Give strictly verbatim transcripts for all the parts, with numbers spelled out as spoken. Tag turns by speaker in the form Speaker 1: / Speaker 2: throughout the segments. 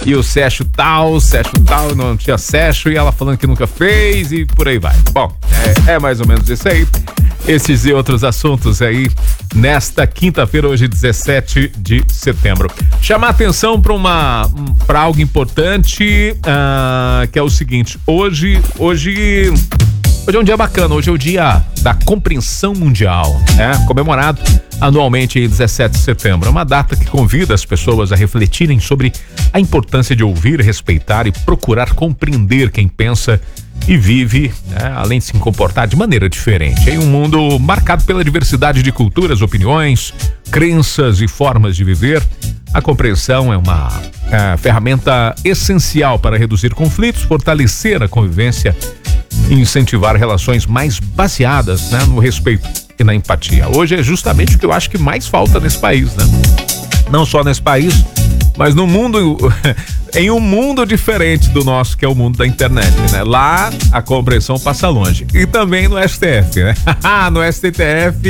Speaker 1: E o Sérgio tal, Sérgio tal, não tinha Sérgio, e ela falando que nunca fez e por aí vai. Bom, é, é mais ou menos isso aí. Esses e outros assuntos aí nesta quinta-feira, hoje dezessete de setembro. Chamar atenção para uma para algo importante, uh, que é o seguinte, hoje, hoje, hoje é um dia bacana, hoje é o dia da compreensão mundial, né? Comemorado anualmente em dezessete de setembro. É uma data que convida as pessoas a refletirem sobre a importância de ouvir, respeitar e procurar compreender quem pensa e vive, né, além de se comportar de maneira diferente. Em um mundo marcado pela diversidade de culturas, opiniões, crenças e formas de viver, a compreensão é uma é, ferramenta essencial para reduzir conflitos, fortalecer a convivência e incentivar relações mais baseadas, né, no respeito e na empatia. Hoje é justamente o que eu acho que mais falta nesse país, né? Não só nesse país, mas no mundo, em um mundo diferente do nosso, que é o mundo da internet, né? Lá a compreensão passa longe. E também no S T F, né? No S T F,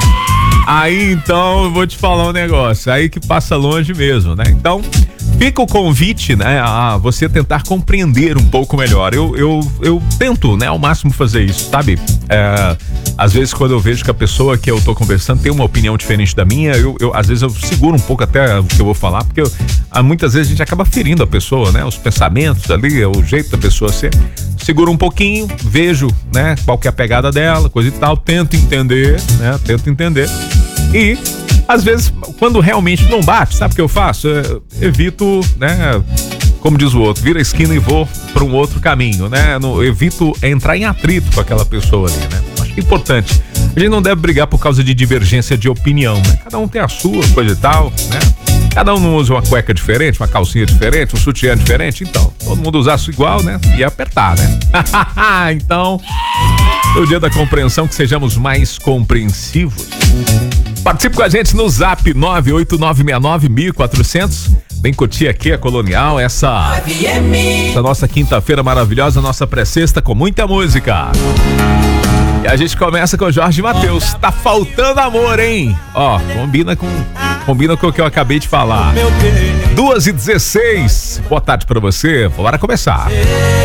Speaker 1: aí então eu vou te falar um negócio, aí que passa longe mesmo, né? Então, fica o convite, né, a você tentar compreender um pouco melhor. Eu, eu, eu tento, né, ao máximo fazer isso, sabe? É, às vezes quando eu vejo que a pessoa que eu tô conversando tem uma opinião diferente da minha, eu, eu às vezes eu seguro um pouco até o que eu vou falar, porque eu, muitas vezes a gente acaba ferindo a pessoa, né? Os pensamentos ali, o jeito da pessoa ser. Seguro um pouquinho, vejo, né, qual que é a pegada dela, coisa e tal, tento entender, né? Tento entender. E às vezes, quando realmente não bate, sabe o que eu faço? Eu evito, né? Como diz o outro, vira a esquina e vou para um outro caminho, né? Eu evito entrar em atrito com aquela pessoa ali, né? Acho que é importante. A gente não deve brigar por causa de divergência de opinião, né? Cada um tem a sua, coisa e tal, né? Cada um não usa uma cueca diferente, uma calcinha diferente, um sutiã diferente, então, todo mundo usasse igual, né? E apertar, né? Então, no dia da compreensão, que sejamos mais compreensivos. Participe com a gente no zap nove oito nove seis nove um quatro zero zero. Vem curtir aqui a Colonial, essa, essa nossa quinta-feira maravilhosa, nossa pré-sexta com muita música. E a gente começa com o Jorge Mateus. Tá faltando amor, hein? Ó, combina com, combina com o que eu acabei de falar. duas e dezesseis. Boa tarde pra você. Bora começar.